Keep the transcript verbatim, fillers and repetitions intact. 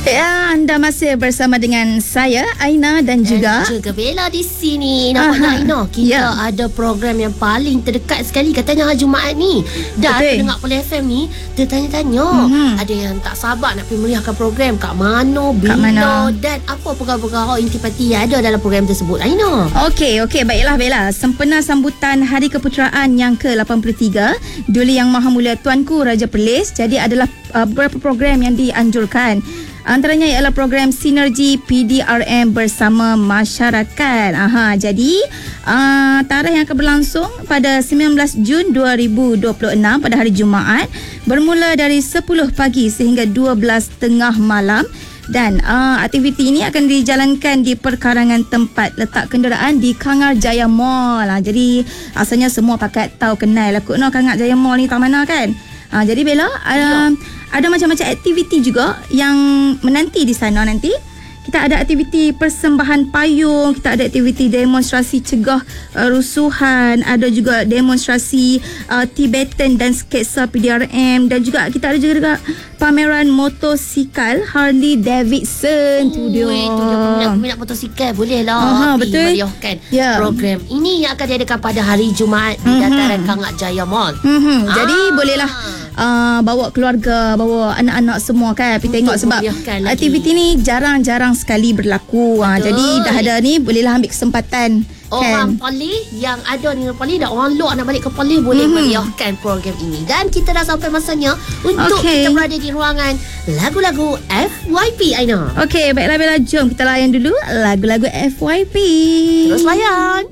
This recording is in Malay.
Ya, anda masih bersama dengan saya, Aina dan juga dan juga Bella di sini. Nampak tak Aina? Kita ya. ada program yang paling terdekat sekali katanya hari Jumaat ni. Dan okay. pendengar Poli F M ni tertanya-tanya, mm-hmm. ada yang tak sabar nak pergi meriahkan program kat mana, bila mana? Dan apa perkara-perkara intipati yang ada dalam program tersebut, Aina. Okey, okey, baiklah Bella. Sempena sambutan Hari Keputeraan yang ke lapan puluh tiga Duli Yang Maha Mulia Tuanku Raja Perlis, jadi adalah uh, beberapa program yang dianjurkan. Antaranya ialah program Sinergi P D R M bersama masyarakat. Aha, jadi uh, tarikh yang akan berlangsung pada sembilan belas Jun dua ribu dua puluh enam pada hari Jumaat, bermula dari sepuluh pagi sehingga dua belas tengah malam. Dan uh, aktiviti ini akan dijalankan di perkarangan tempat letak kenderaan di Kangar Jaya Mall. Uh, jadi asalnya semua pakat tahu kenal lah kot no, Kangar Jaya Mall ni tak mana kan. Uh, jadi Bella, uh, ada macam-macam aktiviti juga yang menanti di sana nanti. Kita ada aktiviti persembahan payung, kita ada aktiviti demonstrasi cegah uh, rusuhan, ada juga demonstrasi uh, Tibetan dan sketsa P D R M, dan juga kita ada juga pameran motosikal Harley Davidson. Tu dia. Itu dia peminat-peminat motosikal boleh lah. Aha, betul. Meriahkan yeah. program ini yang akan diadakan pada hari Jumaat di mm-hmm. dataran Kangar Jaya Mall. Mm-hmm. Ah. Jadi bolehlah Uh, bawa keluarga, bawa anak-anak semua kan pergi tengok, sebab aktiviti ni jarang-jarang sekali berlaku. Ha, jadi dah ada ni, bolehlah ambil kesempatan. Orang kan? Poli yang ada di Poli dan orang luar nak balik ke Poli boleh mm-hmm. meriahkan program ini. Dan kita dah sampai masanya untuk okay. kita berada di ruangan lagu-lagu F Y P, Aina. Okey, baiklah Bella, jom kita layan dulu lagu-lagu F Y P. Terus layan.